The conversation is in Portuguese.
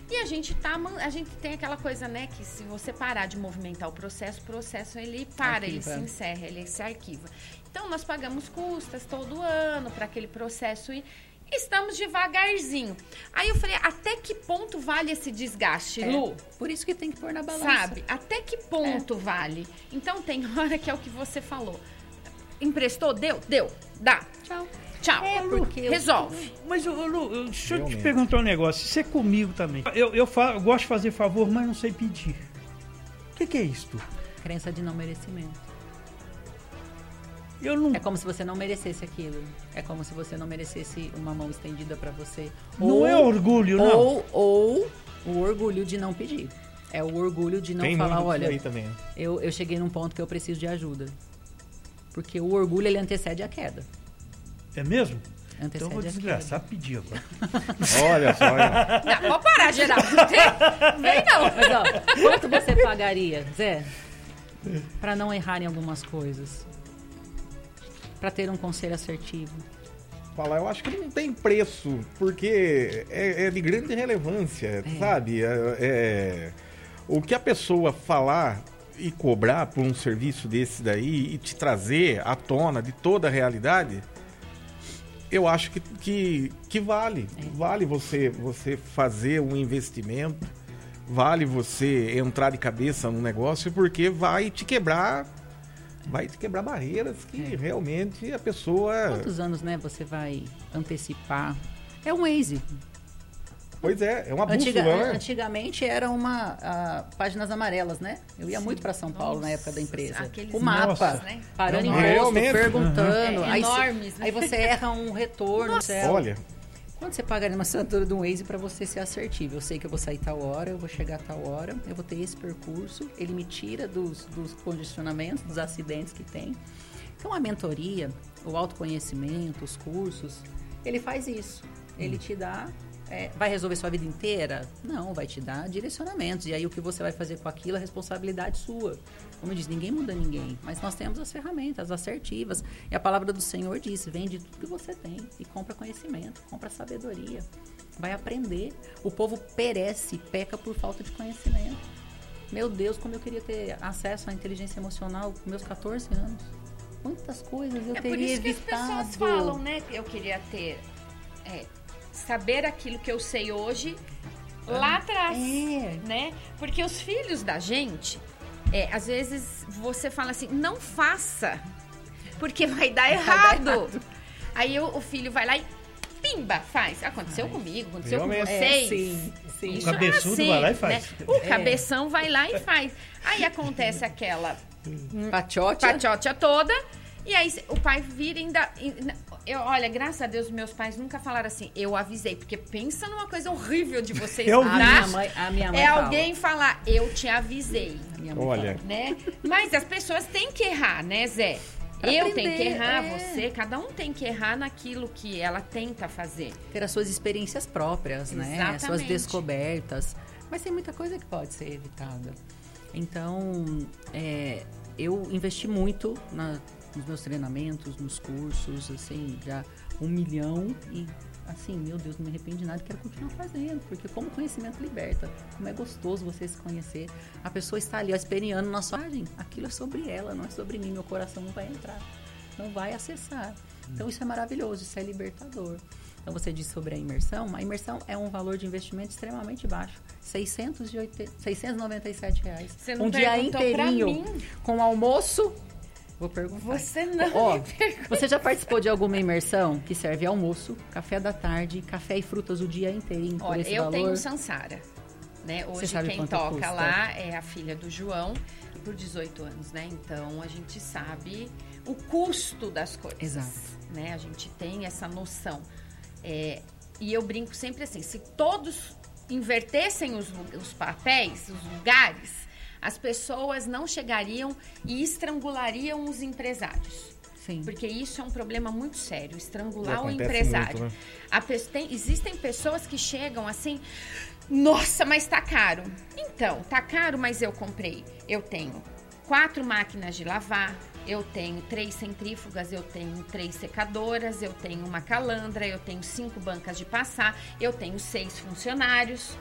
E a gente tem aquela coisa, né, que se você parar de movimentar o processo ele para, ele se encerra, ele se arquiva. Então, nós pagamos custas todo ano para aquele processo e estamos devagarzinho. Aí eu falei, até que ponto vale esse desgaste, Lu? Por isso que tem que pôr na balança. Sabe? Até que ponto vale? Então, tem hora que é o que você falou. Emprestou? Deu? Dá. Tchau. Porque resolve. Mas, Lu, deixa eu te perguntar um negócio. Isso é comigo também. Eu gosto de fazer favor, mas não sei pedir. O que é isso? Crença de não merecimento. Não... É como se você não merecesse aquilo. É como se você não merecesse uma mão estendida pra você. Não é orgulho, não. Ou o orgulho de não pedir. É o orgulho de não falar, olha, aí também. Eu cheguei num ponto que eu preciso de ajuda. Porque o orgulho, ele antecede a queda. É mesmo? Antecede então eu vou desgraçar pedir agora. Olha só. Não, pode parar, Geraldo. Vem não. Mas, ó, quanto você pagaria, Zé, pra não errar em algumas coisas? Pra ter um conselho assertivo? Eu acho que não tem preço, porque é de grande relevância, sabe? O que a pessoa falar e cobrar por um serviço desse daí e te trazer à tona de toda a realidade, eu acho que vale. Vale você fazer um investimento, vale você entrar de cabeça num negócio, porque vai te quebrar barreiras que realmente a pessoa... Quantos anos, né, você vai antecipar? É um Waze. Pois é uma bússola, né? Antigamente era páginas amarelas, né? Eu ia muito para São Paulo na época da empresa. O mapa, né? Parando em posto, perguntando. Enormes, né? Aí você erra um retorno. Olha... Quando você paga uma assinatura de um Waze para você ser assertivo, eu sei que eu vou sair tal hora, eu vou chegar tal hora, eu vou ter esse percurso, ele me tira dos congestionamentos, dos acidentes que tem. Então, a mentoria, o autoconhecimento, os cursos, ele faz isso. Ele te dá... vai resolver sua vida inteira? Não, vai te dar direcionamentos. E aí, o que você vai fazer com aquilo é responsabilidade sua. Como eu disse, ninguém muda ninguém. Mas nós temos as ferramentas assertivas. E a palavra do Senhor diz, vende tudo que você tem e compra conhecimento, compra sabedoria. Vai aprender. O povo peca por falta de conhecimento. Meu Deus, como eu queria ter acesso à inteligência emocional com meus 14 anos. Quantas coisas eu teria evitado. É por isso que as pessoas falam, né? Eu queria ter... saber aquilo que eu sei hoje lá atrás, né? Porque os filhos da gente, às vezes você fala assim, não faça, porque vai dar errado. Aí o filho vai lá e pimba, faz. Aconteceu comigo, aconteceu com vocês. Sim. O cabeçudo vai lá e faz. Né? O cabeção vai lá e faz. Aí acontece aquela pachote toda. E aí o pai vira ainda... Olha, graças a Deus, meus pais nunca falaram assim, eu avisei. Porque pensa numa coisa horrível de você escutar. A minha mãe alguém falar, eu te avisei. Olha. Né? Mas as pessoas têm que errar, né, Zé? Eu tenho que errar, você. Cada um tem que errar naquilo que ela tenta fazer. Ter as suas experiências próprias, né? Exatamente. As suas descobertas. Mas tem muita coisa que pode ser evitada. Então, eu investi muito nos meus treinamentos, nos cursos, assim, já 1 milhão e, assim, meu Deus, não me arrependo de nada, quero continuar fazendo, porque como conhecimento liberta, como é gostoso você se conhecer, a pessoa está ali, ó, esperiando na sua imagem, aquilo é sobre ela, não é sobre mim, meu coração não vai entrar, não vai acessar. Então, isso é maravilhoso, isso é libertador. Então, você disse sobre a imersão é um valor de investimento extremamente baixo, R$697. Você não dia perguntou inteirinho, pra mim. Com almoço. Vou perguntar. Você não me perguntou. Você já participou de alguma imersão que serve almoço, café da tarde, café e frutas o dia inteirinho? Olha, por esse eu valor? tenho Sansara, né? Hoje quem toca custa? Lá é a filha do João, por 18 anos, né? Então a gente sabe o custo das coisas. Exato. Né? A gente tem essa noção. E eu brinco sempre assim, se todos invertessem os papéis, os lugares, as pessoas não chegariam e estrangulariam os empresários. Sim. Porque isso é um problema muito sério, estrangular o empresário. Muito, né? Existem pessoas que chegam assim, nossa, mas tá caro. Então, tá caro, mas eu comprei. Eu tenho 4 máquinas de lavar, eu tenho 3 centrífugas, eu tenho 3 secadoras, eu tenho uma calandra, eu tenho 5 bancas de passar, eu tenho 6 funcionários.